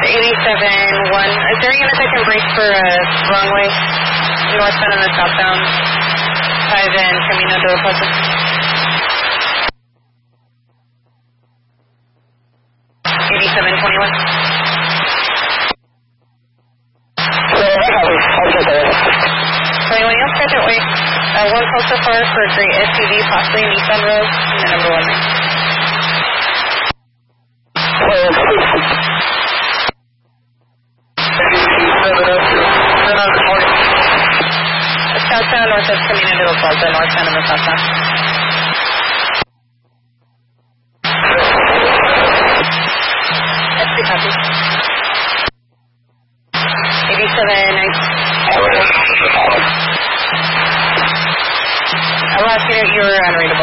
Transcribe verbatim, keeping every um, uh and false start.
eighty-seven one. Is there a unit that can brace for a wrong way? Northbound and the southbound. five and Camino de la Plaza. eighty-seven twenty-one. twenty-one, you'll start that way. Uh, one call so far for a great S U V, possibly a Nissan Rogue, and the number one lane. Southbound, northwest Camino de la Plaza, northbound and the southbound. That's two copies. eighty-seven nine. I'll ask you, you're unreadable.